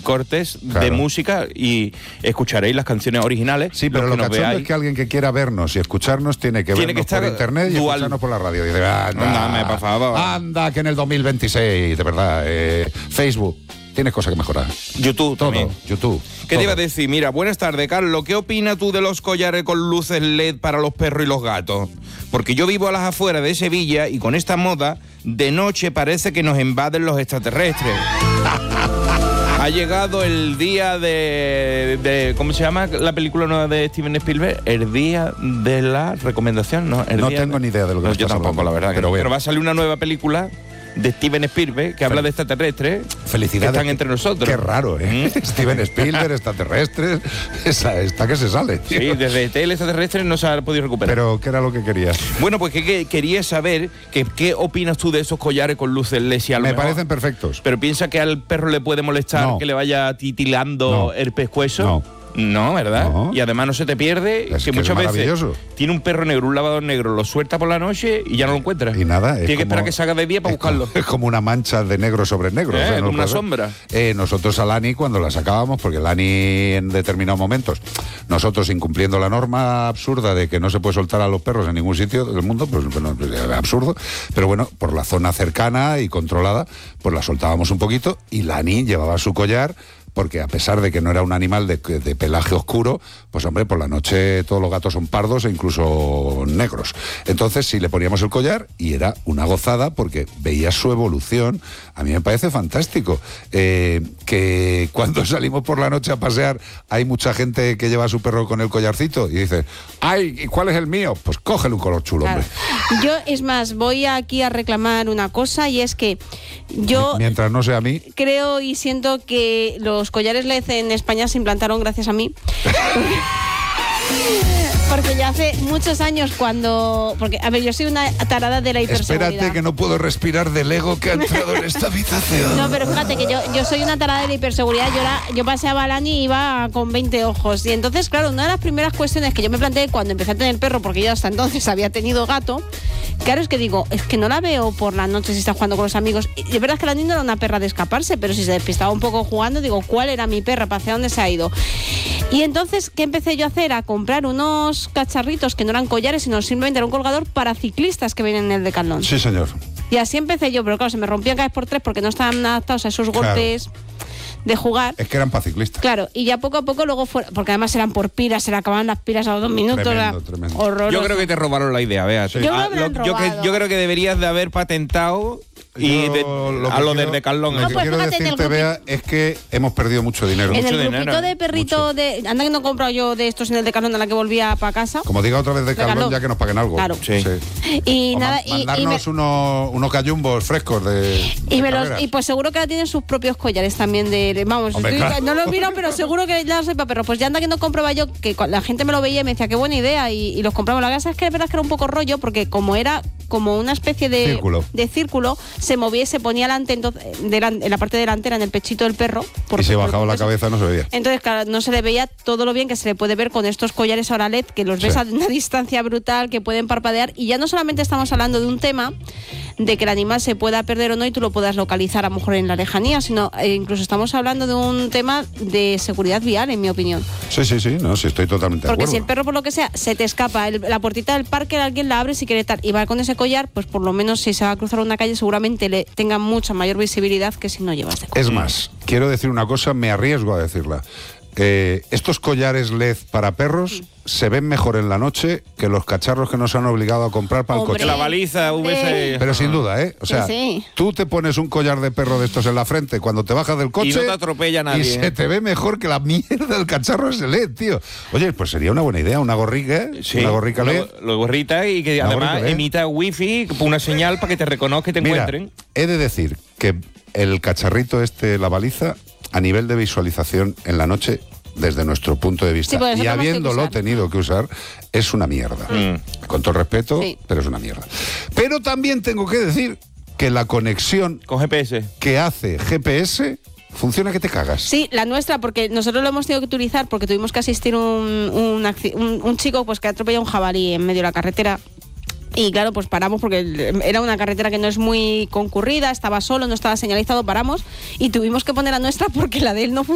cortes de música y escucharéis las canciones originales. Sí, pero lo cachondo es que alguien que quiera vernos y escucharnos tiene que vernos por internet y escucharnos por la radio. Y dice, anda, por favor. Anda, que en el 2026, de verdad, Facebook, tienes cosas que mejorar. YouTube todo, también. YouTube. ¿Qué te iba a decir? Mira, buenas tardes, Carlos. ¿Qué opinas tú de los collares con luces LED para los perros y los gatos? Porque yo vivo a las afueras de Sevilla y con esta moda, de noche parece que nos invaden los extraterrestres. Ha llegado el día de ¿cómo se llama la película nueva de Steven Spielberg? El día de la recomendación, ¿no? No tengo ni idea de lo que yo tampoco, hablando, la verdad. Pero va a salir una nueva película de Steven Spielberg que habla de extraterrestres. Felicidades. Que están entre nosotros. Qué raro, ¿eh? Steven Spielberg, extraterrestres, esta que se sale, tío. Sí, desde el extraterrestre no se ha podido recuperar. Pero, ¿qué era lo que querías? Bueno, pues que quería saber qué opinas tú de esos collares con luces LED. Si me parecen perfectos. Pero piensa que al perro le puede molestar que le vaya titilando el pescuezo. No, ¿verdad? No. Y además no se te pierde, que muchas veces tiene un perro negro, un lavador negro, lo suelta por la noche y ya no lo encuentras. Y nada. Tiene que esperar que salga de día para buscarlo. Es como una mancha de negro sobre negro. O sea, como una sombra. Nosotros a Lani, cuando la sacábamos, porque Lani en determinados momentos, nosotros incumpliendo la norma absurda de que no se puede soltar a los perros en ningún sitio del mundo, pues bueno, absurdo, pero bueno, por la zona cercana y controlada, pues la soltábamos un poquito y Lani llevaba su collar, porque a pesar de que no era un animal de pelaje oscuro, pues hombre, por la noche todos los gatos son pardos e incluso negros. Entonces sí le poníamos el collar y era una gozada porque veías su evolución. A mí me parece fantástico que cuando salimos por la noche a pasear hay mucha gente que lleva a su perro con el collarcito y dice, ¡ay! ¿Y cuál es el mío? Pues cógele un color chulo, hombre. Yo, es más, voy aquí a reclamar una cosa y es que yo... Mientras no sea a mí... Creo y siento que los collares LED en España se implantaron gracias a mí. Porque ya hace muchos años porque, a ver, yo soy una tarada de la hiperseguridad. Espérate que no puedo respirar del ego que ha entrado en esta habitación. No, pero fíjate que yo soy una tarada de la hiperseguridad. Yo paseaba a Lani y iba con 20 ojos. Y entonces, claro, una de las primeras cuestiones que yo me planteé cuando empecé a tener perro, porque yo hasta entonces había tenido gato, claro, es que digo, es que no la veo por la noche si está jugando con los amigos. Y de verdad es que Lani no era una perra de escaparse, pero si se despistaba un poco jugando, digo, ¿cuál era mi perra? ¿Hacia dónde se ha ido? Y entonces, ¿qué empecé yo a hacer? A comprar unos cacharritos que no eran collares, sino simplemente era un colgador para ciclistas que vienen en el Decathlon. Sí, señor. Y así empecé yo, pero claro, se me rompían cada vez por tres porque no estaban adaptados a esos golpes de jugar. Es que eran para ciclistas. Claro, y ya poco a poco luego fueron, porque además eran por pilas, se le acababan las pilas a los 2 minutos. Tremendo. Horroroso. Yo creo que te robaron la idea, Bea. Sí. Yo creo que deberías de haber patentado a lo del Decathlon. Lo que quiero decirte, Bea, es que hemos perdido mucho dinero. En el grupito de perrito anda que no he comprado yo de estos en el Decathlon a la que volvía para casa. Como diga otra vez Decathlon, ya que nos paguen algo. Claro. Sí. Y o nada, mandarnos unos gallumbos frescos de y pues seguro que ahora tienen sus propios collares también no lo miro, pero seguro que ya soy para perros. Pues ya anda que no compraba yo, que la gente me lo veía y me decía qué buena idea y los compramos. La casa es que es verdad que era un poco rollo porque como era como una especie de círculo, se movía y se ponía en la parte delantera, en el pechito del perro. Y se bajaba la cabeza, no se veía. Entonces, claro, no se le veía todo lo bien que se le puede ver con estos collares ahora LED, que los ves a una distancia brutal, que pueden parpadear. Y ya no solamente estamos hablando de un tema de que el animal se pueda perder o no y tú lo puedas localizar a lo mejor en la lejanía, sino incluso estamos hablando de un tema de seguridad vial, en mi opinión. Sí, estoy totalmente de acuerdo. Porque si el perro, por lo que sea, se te escapa, la puertita del parque, alguien la abre si quiere y va con ese collar, pues por lo menos si se va a cruzar una calle seguramente le tenga mucha mayor visibilidad que si no llevas de collar. Es más, quiero decir una cosa, me arriesgo a decirla. Estos collares LED para perros se ven mejor en la noche que los cacharros que nos han obligado a comprar para el coche. La baliza, Pero sin duda, O sea, tú te pones un collar de perro de estos en la frente cuando te bajas del coche y no te atropella nadie. Y se te ve mejor que la mierda del cacharro ese LED, tío. Oye, pues sería una buena idea, una gorrica, una gorrica LED. Lo gorrita y que además emita wifi, una señal para que te reconozca y te encuentren. He de decir que el cacharrito la baliza, a nivel de visualización en la noche, desde nuestro punto de vista, y habiéndolo tenido que usar, es una mierda. Con todo respeto, pero es una mierda. Pero también tengo que decir que la conexión con GPS que hace GPS funciona que te cagas. Sí, la nuestra, porque nosotros lo hemos tenido que utilizar porque tuvimos que asistir un chico pues que atropelló un jabalí en medio de la carretera. Y claro, pues paramos porque era una carretera que no es muy concurrida, estaba solo, no estaba señalizado, paramos y tuvimos que poner la nuestra porque la de él no funcionaba.